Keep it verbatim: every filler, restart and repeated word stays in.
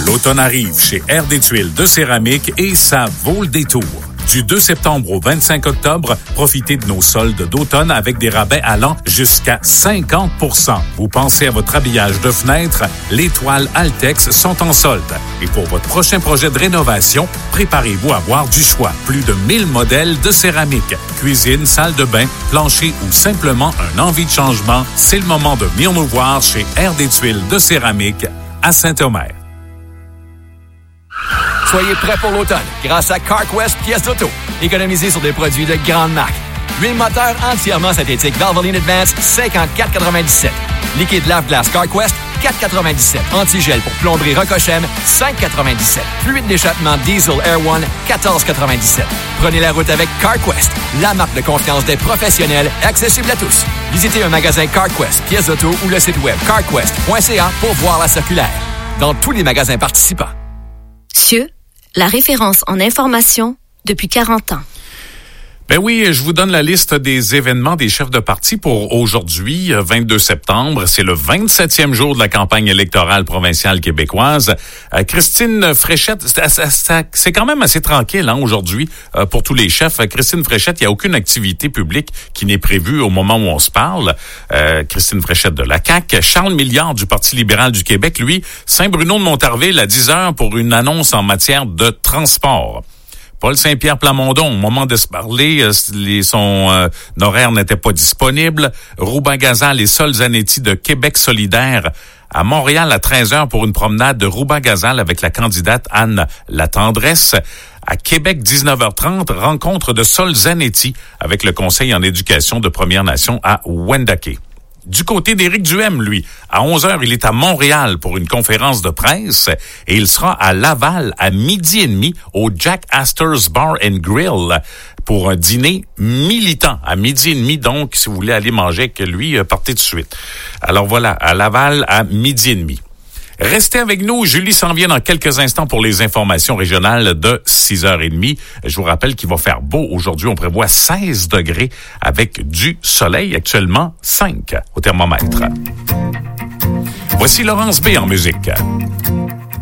L'automne arrive chez Air des Tuiles de Céramique et ça vaut le détour. Du deux septembre au vingt-cinq octobre, profitez de nos soldes d'automne avec des rabais allant jusqu'à cinquante pour cent. Vous pensez à votre habillage de fenêtre? Les toiles Altex sont en solde. Et pour votre prochain projet de rénovation, préparez-vous à avoir du choix. Plus de mille modèles de céramique. Cuisine, salle de bain, plancher ou simplement un envie de changement, c'est le moment de venir nous voir chez Air des Tuiles de Céramique à Saint-Omer. Soyez prêts pour l'automne grâce à CarQuest Pièces d'auto. Économisez sur des produits de grande marque. Huile moteur entièrement synthétique Valvoline Advance, cinquante-quatre quatre-vingt-dix-sept. Liquide lave-glace CarQuest, quatre quatre-vingt-dix-sept. Antigel pour plomberie Rocochem, cinq quatre-vingt-dix-sept. Fluide d'échappement Diesel Air One, quatorze quatre-vingt-dix-sept. Prenez la route avec CarQuest, la marque de confiance des professionnels, accessible à tous. Visitez un magasin CarQuest Pièces d'auto ou le site web carquest point c a pour voir la circulaire. Dans tous les magasins participants. C I E, la référence en information depuis quarante ans. Ben oui, je vous donne la liste des événements des chefs de parti pour aujourd'hui, vingt-deux septembre. C'est le vingt-septième jour de la campagne électorale provinciale québécoise. Euh, Christine Fréchette, ça, ça, ça, c'est quand même assez tranquille hein, aujourd'hui euh, pour tous les chefs. Christine Fréchette, il n'y a aucune activité publique qui n'est prévue au moment où on se parle. Euh, Christine Fréchette de la C A Q. Charles Milliard du Parti libéral du Québec, lui, Saint-Bruno-de-Montarville à dix heures pour une annonce en matière de transport. Paul Saint-Pierre Plamondon, au moment de se parler, les, son euh, horaire n'était pas disponible. Rouben-Gazal et Sol Zanetti de Québec solidaire à Montréal à treize heures pour une promenade de Rouben-Gazal avec la candidate Anne Latendresse. À Québec, dix-neuf heures trente, rencontre de Sol Zanetti avec le Conseil en éducation de Premières Nations à Wendake. Du côté d'Éric Duhem, lui, à onze heures, il est à Montréal pour une conférence de presse et il sera à Laval à midi et demi au Jack Astor's Bar and Grill pour un dîner militant à midi et demi. Donc, si vous voulez aller manger avec lui, partez tout de suite. Alors voilà, à Laval à midi et demi. Restez avec nous. Julie s'en vient dans quelques instants pour les informations régionales de six heures trente. Je vous rappelle qu'il va faire beau aujourd'hui. On prévoit seize degrés avec du soleil. Actuellement, cinq au thermomètre. Voici Laurence B en musique.